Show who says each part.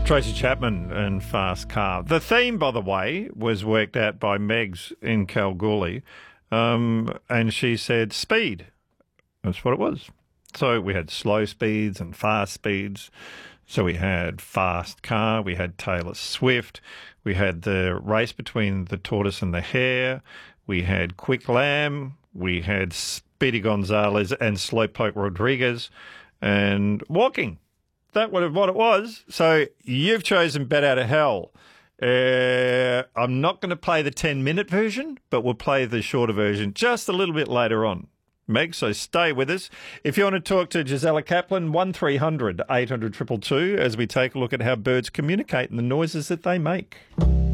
Speaker 1: Tracy Chapman and Fast Car. The theme, by the way, was worked out by Megs in Kalgoorlie, and she said speed. That's what it was. So we had slow speeds and fast speeds. So we had Fast Car, we had Taylor Swift, we had the race between the tortoise and the hare, we had Quick Lamb, we had Speedy Gonzalez and Slowpoke Rodriguez, and walking. That was what it was. So you've chosen Bet Out of Hell. I'm not going to play the 10-minute version, but we'll play the shorter version just a little bit later on. Meg, so stay with us. If you want to talk to Gisela Kaplan, 1300 800 222 as we take a look at how birds communicate and the noises that they make.